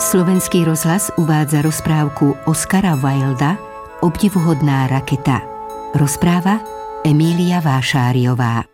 Slovenský rozhlas uvádza rozprávku Oskara Wilda Obdivuhodná raketa. Rozpráva Emília Vášáriová.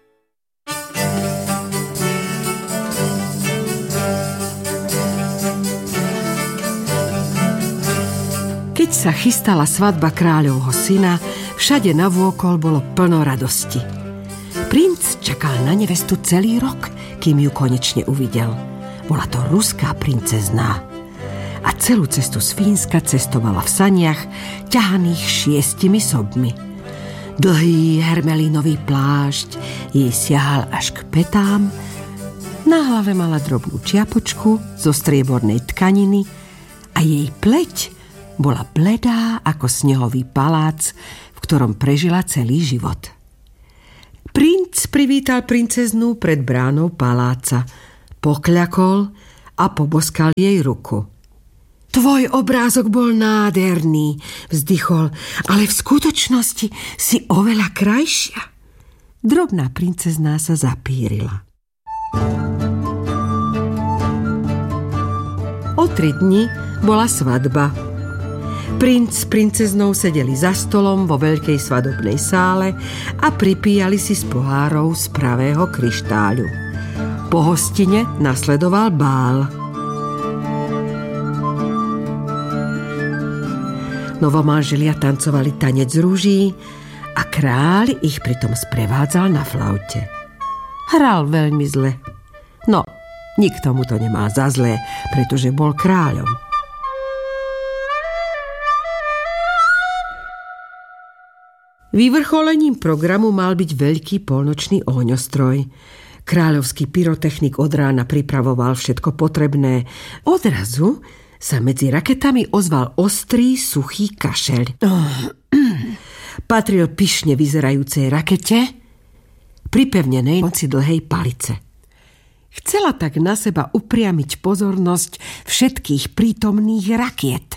Keď sa chystala svadba kráľovho syna, všade navôkol bolo plno radosti. Princ čakal na nevestu celý rok, kým ju konečne uvidel. Bola to ruská princezná. A celú cestu z Fínska cestovala v saniach, ťahaných 6 sobmi. Dlhý hermelínový plášť jej siahal až k petám. Na hlave mala drobnú čiapočku zo striebornej tkaniny a jej pleť bola bledá ako snehový palác, v ktorom prežila celý život. Princ privítal princeznú pred bránou paláca, pokľakol a poboskal jej ruku. Tvoj obrázok bol nádherný, vzdychol, ale v skutočnosti si oveľa krajšia. Drobná princezná sa zapírila. O 3 dni bola svadba. Princ s princeznou sedeli za stolom vo veľkej svadobnej sále a pripíjali si z pohárov z pravého kryštáľu. Po hostine nasledoval bál. Novomanželia tancovali tanec rúží a kráľ ich pritom sprevádzal na flaute. Hral veľmi zle. No, nikto mu to nemal za zlé, pretože bol kráľom. Vyvrcholením programu mal byť veľký polnočný ohňostroj. Kráľovský pyrotechnik od rána pripravoval všetko potrebné. Odrazu sa medzi raketami ozval ostrý, suchý kašeľ. Patril pyšne vyzerajúcej rakete, pripevnenej konci dlhej palice. Chcela tak na seba upriamiť pozornosť všetkých prítomných rakiet.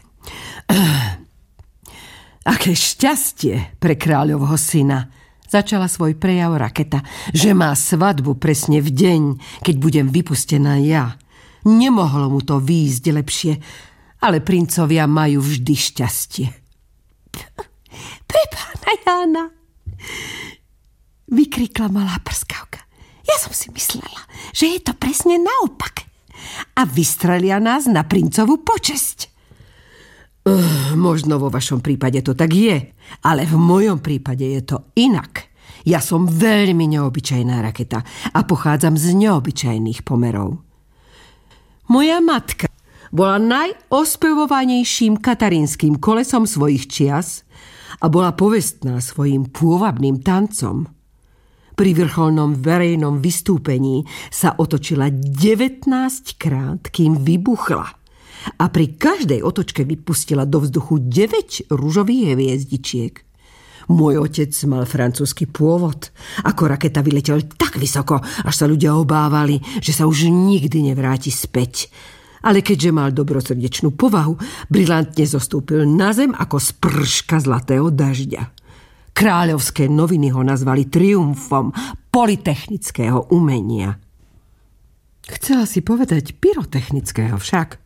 Aké šťastie pre kráľovho syna, začala svoj prejav raketa, že má svadbu presne v deň, keď budem vypustená ja. Nemohlo mu to výjsť lepšie, ale princovia majú vždy šťastie. Pre pána Jána, vykrikla malá prskavka. Ja som si myslela, že je to presne naopak. A vystrelia nás na princovú počesť. Možno vo vašom prípade to tak je, ale v mojom prípade je to inak. Ja som veľmi neobyčajná raketa a pochádzam z neobyčajných pomerov. Moja matka bola najospevovanejším katarínskym kolesom svojich čias a bola povestná svojím pôvabným tancom. Pri vrcholnom verejnom vystúpení sa otočila 19 krát, kým vybuchla. A pri každej otočke vypustila do vzduchu 9 ružových hviezdičiek. Môj otec mal francúzsky pôvod. Ako raketa vyletel tak vysoko, až sa ľudia obávali, že sa už nikdy nevráti späť. Ale keďže mal dobrosrdečnú povahu, brilantne zostúpil na zem ako sprška zlatého dažďa. Kráľovské noviny ho nazvali triumfom polytechnického umenia. Chcela si povedať pyrotechnického však.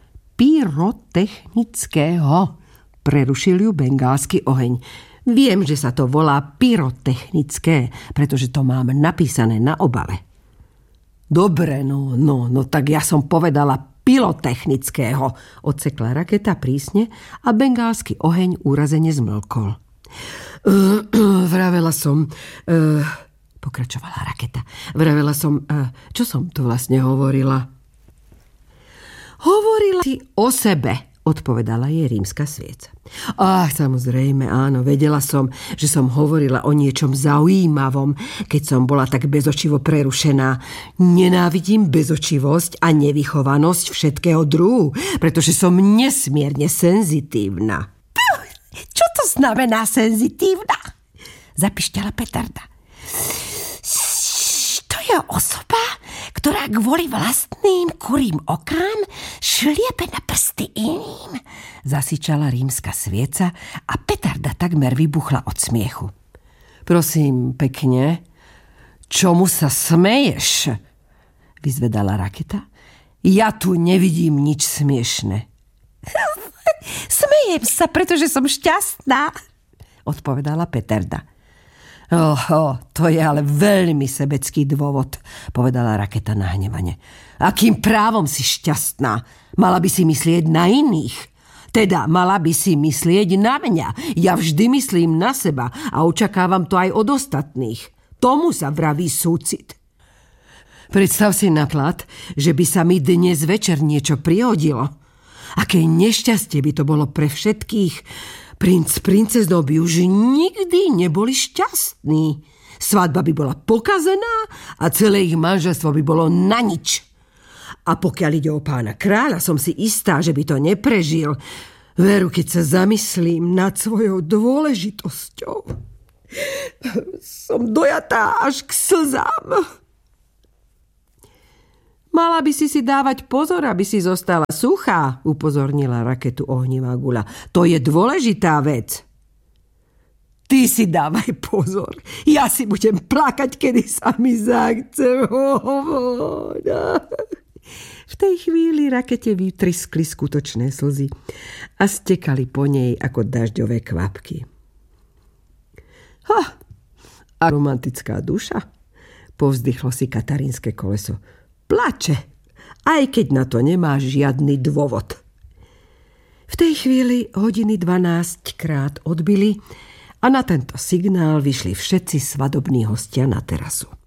Pyrotechnického, prerušil ju bengálsky oheň. Viem, že sa to volá pyrotechnické, pretože to mám napísané na obale. Dobre, no tak ja som povedala pyrotechnického, odsekla raketa prísne a bengálsky oheň úrazene zmlkol. Vravela som, pokračovala raketa, čo som tu vlastne hovorila? Hovorila si o sebe, odpovedala jej rímska svieca. Samozrejme, áno, vedela som, že som hovorila o niečom zaujímavom, keď som bola tak bezočivo prerušená. Nenávidím bezočivosť a nevychovanosť všetkého druhu, pretože som nesmierne senzitívna. Čo to znamená senzitívna? Zapišťala petarda. To je osoba, ktorá kvôli vlastným kurým okám šliepe na prsty iným, zasičala rímska svieca a petarda takmer vybuchla od smiechu. Prosím pekne, čomu sa smeješ? Vyzvedala raketa, Ja tu nevidím nič smiešne. Smejem sa, pretože som šťastná, odpovedala Peterda. To je ale veľmi sebecký dôvod, povedala Raketa nahnevane. Akým právom si šťastná? Mala by si myslieť na iných. Teda mala by si myslieť na mňa. Ja vždy myslím na seba a očakávam to aj od ostatných. Tomu sa vraví súcit. Predstav si naklad, že by sa mi dnes večer niečo prihodilo. Aké nešťastie by to bolo pre všetkých. Princ, princeznou by už nikdy neboli šťastní. Svadba by bola pokazená a celé ich manželstvo by bolo na nič. A pokiaľ ide o pána kráľa, som si istá, že by to neprežil. Veru, keď sa zamyslím nad svojou dôležitosťou. Som dojatá až k slzám. Mala by si dávať pozor, aby si zostala suchá, upozornila Raketu ohnivá guľa. To je dôležitá vec. Ty si dávaj pozor. Ja si budem plakať, kedy sa mi zachce. V tej chvíli Rakete vytriskli skutočné slzy a stekali po nej ako dažďové kvapky. A romantická duša, povzdychlo si katarínske koleso. Plače, aj keď na to nemá žiadny dôvod. V tej chvíli hodiny 12 krát odbili a na tento signál vyšli všetci svadobní hostia na terasu.